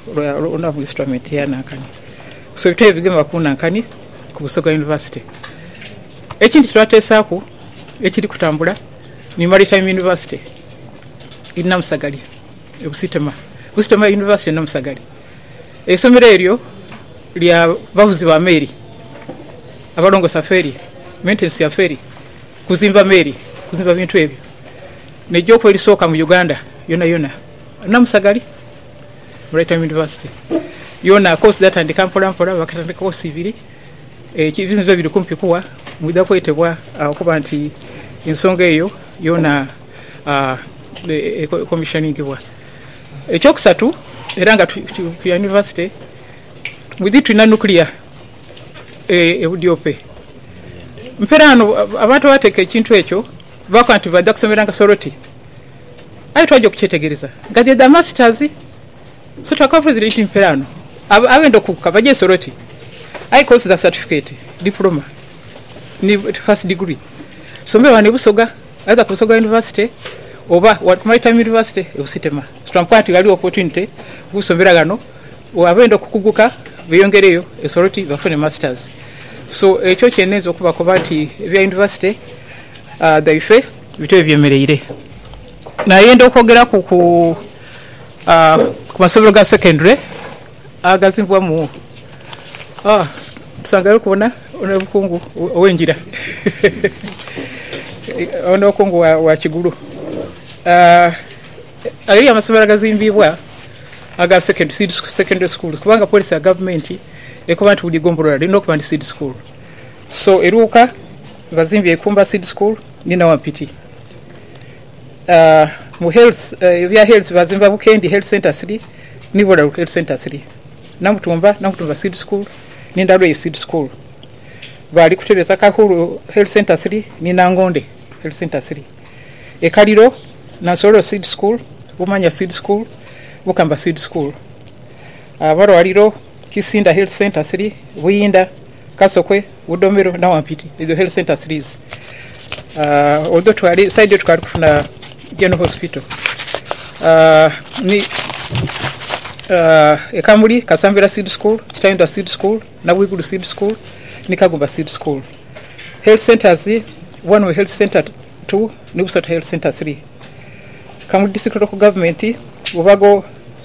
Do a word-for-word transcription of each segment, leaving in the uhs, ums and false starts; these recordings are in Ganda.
ona mu instrument ya nankani so bitwe bigema ku nankani ku Busoga University. Ekindi twateesaako ekiri kutambula ni Maritime University ina Musagali e Busitema Busitema University na Musagali. Esomero eryo lya bavuzi ba meri abalongo safari maintenance ya ferry kuzimba meri kuzimba bintu ebyo nejo ko erisoka mu Uganda yona yona na Musagali Maritime University yona course that and Kampala Kampala bakatandika ko civil eh kibizinzo biri kumpi kuwa mwida kwetebwa okuba nti ensonga eyo yona uh, commissioning bwa ekyokusatu era nga ku university mwidi tuna nuclear e ebudiope mperano abantu bateka ekintu ekyo bakanti badda kusomera nga soroti ayi twaje kuchetegereza ngati da masters so twaka president mperano abendo kuka baje soroti ayi course da certificate diploma ni first degree sombe wane Busoga aza ku Busoga University oba what Maritime University e Busitema tramkwati gali opportunity busomera gano abendo kukuguka biyongereyo esoroti bafune masters so ekyo kyennezo kuba ko bati bya university uh, daife bitwe byemereire na yenda okwogera ku ku uh, ku masomero ga secondary agazimbwa mu ah tusanga kubona ona bukungu owenjira ona bukungu wa, wa Kigulu uh, ali amasomero agazimbibwa aga secondary secondary school kubanga police ya government ekuba nti buli gombolola lino kuba ndi seed school so eruka bazimbi ekumba seed school nina wampiti uh, mu health uh, vya health bazimba Bukendi health center three nibola health center three namutumba namutumba seed school nindalwe seed school bali kutereza Kakulu health center three nina Ngonde health center three ekaliro Nasoro seed school Bumanya seed school Bukamba seed school abaro uh, aliro Kisinda health center three Buyinda Kasokwe Budomero na Wampiti the health center threes uh although twali side twali kufuna general hospital uh ni uh ekamuli Kasambira seed school Kitayunda seed school na Wigulu seed school ni Kagumba seed school health centers one way health center two ni Busota health center three Kamuli district local government Bubago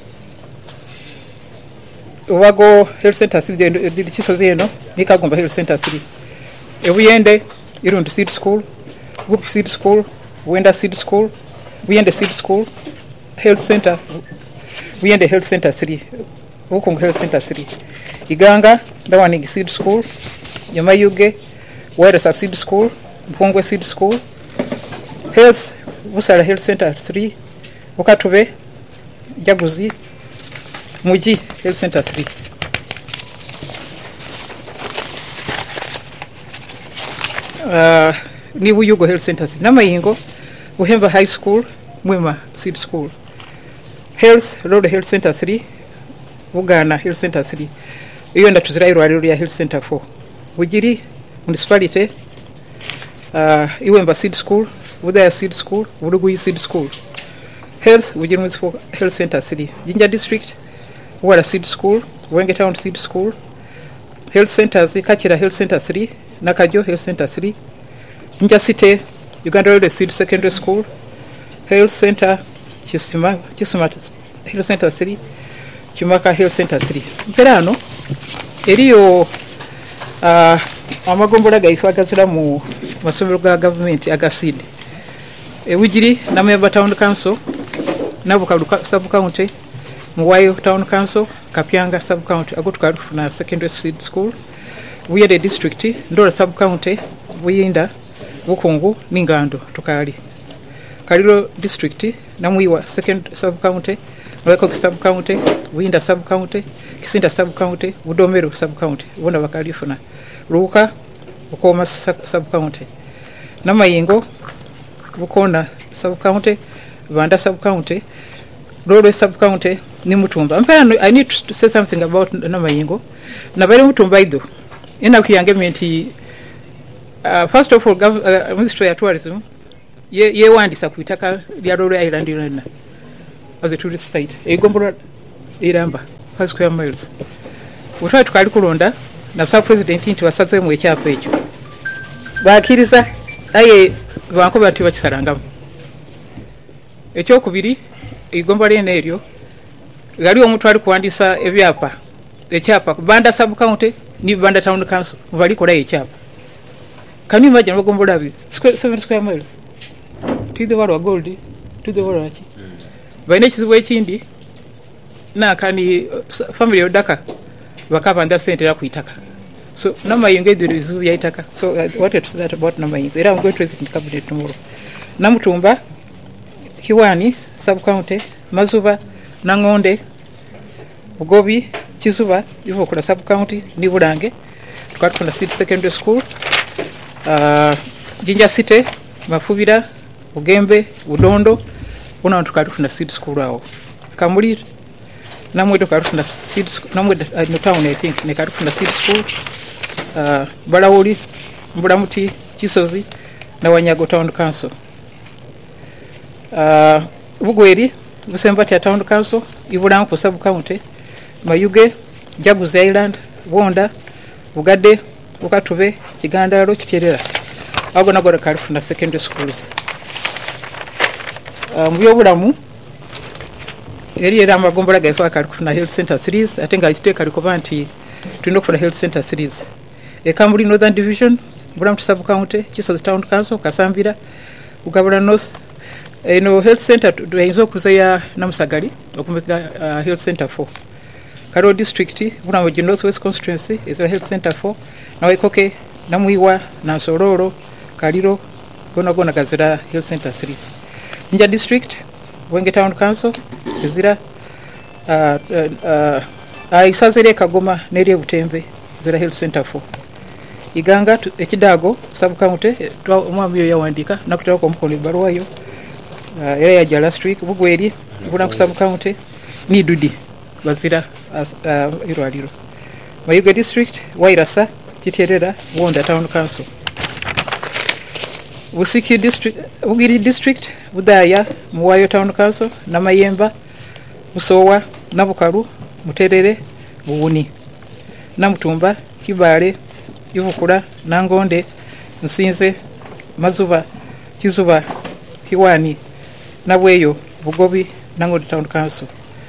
Uwago health center three the chiso zeno ni Kagumba health center three ebuyende Irundu seed school Gup seed school Wenda seed school Buyende seed school health center Buyende health center three Bukungu health center three Iganga Dawaningi seed school Nyamayuge Wairesa seed school Mpongwe seed school health Busala health center three Bukatube Jaguzi Muji health center three uh ni Buyugo health center three Namayingo Buhemba high school Mwema seed school health road health center three Bugana health center three iyo ndatuzirairo aliro ya health center four Bugiri municipality uh Iwemba seed school Budaya seed school Buruguyi seed school health Bugiri municipal health center three Jinja district Wara seed school Wenge town seed school health centers Kachira health center three Nakajo health center three Jinja city Uganda Road seed secondary school health center Chisima Chisima health center three Chimaka health center three mperano eriyo uh amagombola gaifa agazira mu masomero ga government agasid e wujiri na member town council na bukaluka sub county Muwayo town council Kapyanga sub county agotuka na secondary seed school Buyende district Ndora sub county Buyinda Bukungu Ningando tukali Kaliro district Namwiwa second sub county Mweko sub county Buyinda sub county Kisinda sub county Budomero sub county Bunda bakalifuna Ruka Bukoma sub county Namayingo Bukona sub county Banda sub county Roro sub county ni Mutumba. I need to say something about Namayingo. Na bali Mutumba ido. Ina kuyange nti uh, first of all gov, uh, Ministry of Tourism ye ye wandisa kuitaka lya Roro Island yona as a tourist site. E gombora iramba per square miles utwa tukali kulonda na sub president nti wasaze mu ekyapa ekyo bakiriza aye banko bati bakisarangamu ekyokubiri igomba lene eryo gali omuntu ali kuwandisa ebyapa ekyapa banda sub county ni banda town council bali kola ekyapa. Can you imagine bagomba labi square seven square miles to the wall gold to the wall achi baine kizibu ekindi na kani family odaka bakaba nda center ya kuitaka so namayingo ediro bizibu yaitaka so uh, what to say that about namayingo era I'm going to visit cabinet tomorrow. Namutumba Kiwani sub county Mazuba Nangonde Bugobi Kizuba ivo kula sub county ni Bulange tukatuna city secondary school uh, Jinja City Mafubira Bugembe Budondo una tukatuna city school awo Kamuli namwe tukatuna city school namwe uh, no town I think ne katuna city school uh, Balawuli Mbulamuti Kisozi na Wanyago town council. Uh, Bugweri Busembati ya town council Ibulango sub county Mayuge Jaguzi Island Wonda Bugade Bukatube Kigandalo Kiterera ago nagora kalifuna secondary schools. Uh, Mbyobulamu eri era amagombola gaifa kalifuna health center series atenga akiteka likoba nti tulina kufuna health center series e Kambuli Northern Division Bulamu sub county Kisozi town council Kasambira Ugabula North eno health center tuenzo kuzaya namusagali okumeka uh, health center four Karo district Bulamu North West constituency is a health center four nawe koke namuiwa na Sororo Kaliro gona gona gazira health center three. Nja district Wenge town council zira uh, uh, uh, aisazire Kagoma neri Butembe zira health center four. Iganga tu, ekidago sub county twa omwami yawandika nakutera ko mukoni baruwa yo uh, era ya Jala street Bugweri Buna ku sub county ni Dudi bazira uh, irwaliro. Mayuge district Wairasa Kiterera Wonda town council. Busiki district Bugiri district Budaya Muwayo town council Namayemba Busowa Nabukaru Muterere Buwuni Namutumba Kibale Ivukura Nangonde Nsinze Mazuba Kizuba Kiwani Nabweyo Bugobi Nangonde town council.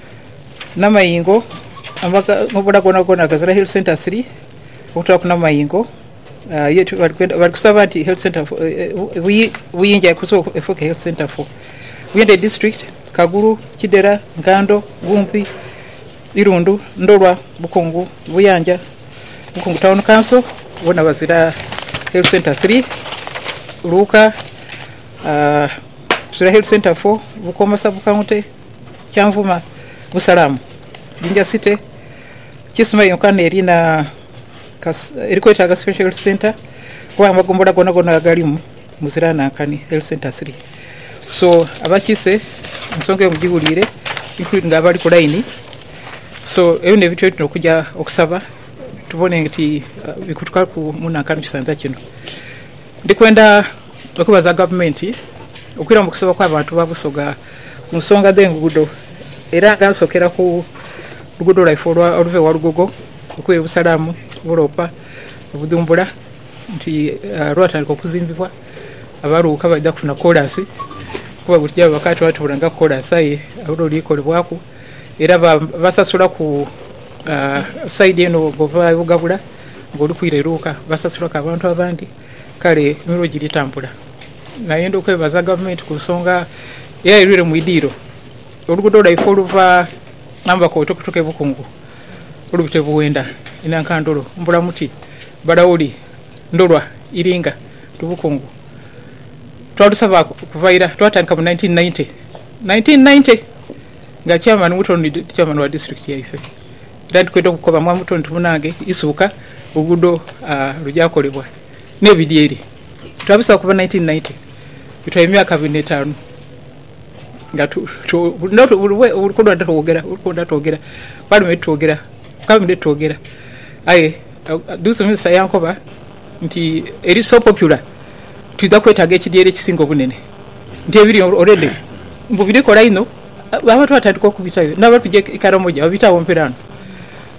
Namayingo ambaga ngobula gona gona gazira health center three okutoka kuna mayingo uh, yetu bali kusaba nti health center uh, we we inja kuso efoke health center four Wende district Kaguru Kidera Ngando Gumpi Irundu Ndolwa Bukungu Buyanja Bukungu town council wona bazira health center three Luka uh, Sura health center four Bukoma sub county Kyamvuma Busalamu Jinja City Kisima yonkane erina erikweta ga special health center kwa amagombola gona gona galimu muzirana kani health center three. So abakise nsonge mujibulire including abali ku line so ebine bitu tuno kujja okusaba tubone nti uh, bikutuka ku munankano kisanza kino ndikwenda okubaza government okwira mu kusaba kwa abantu babusoga musonga dengudo era gasokera ku lugudo laifolwa oluve wa lugogo okwera Busalamu Buropa Budumbula nti uh, rwatandika okuzimbibwa abaruuka bajja kufuna kolasi kuba butya wakati watu bulanga kolasi aye abulo likolebwaku era basasula ku uh, side eno gova bugabula ngoli kwireruka basasula ka abantu abandi kale miro giritambula naye ndo kwebaza government kusonga ya irire mu idiro olugudo laifolwa namba ko tokutoke Bukungu olubite Buwenda inankandolo Mbulamuti Balawuli Ndolwa Iringa Tubukungu twalusaba kuvaira twatandika mu nineteen ninety nineteen ninety nga chairman Mutoni chairman wa district ya Ife dad kwenda kukoba mwa Mutoni tumunange isuka ugudo uh, rujakolebwa nebidyeri twabisa kuva nineteen ninety bitwa emyaka binetano nga tu not ulikuwa ndatogera ulikuwa ndatogera bado metogera kama ndetogera aye do some say yankoba nti eri so popular tuza kwetaga ekidyere kisingo bunene nti ebiri already mbubire kola ino abantu batandika okubitayo naba tuje ikaramoja babitawo mperano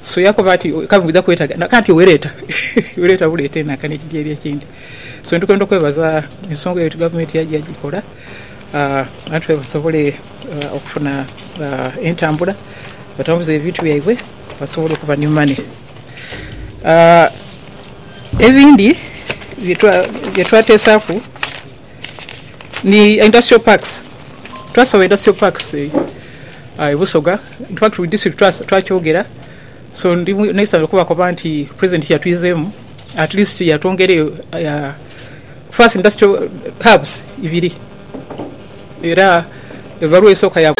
so yakoba ati kamubiza kwetaga kanti wereta wereta bulete nakane kijeri ekindi so ntukwenda kwebaza ensonga yetu government yaji yagikola uh, antwe basobole uh, okufuna uh, entambula batambuze ebitu byaibwe basobole okuba new money uh, ebindi byetwateesaku ni industrial parks twasaba industrial parks uh, Busoga in fact we district twakyogera so ndi next time kuba kuba nti president yatwizemu at least yatongere uh, first industrial hubs ibiri era evaluate soka ya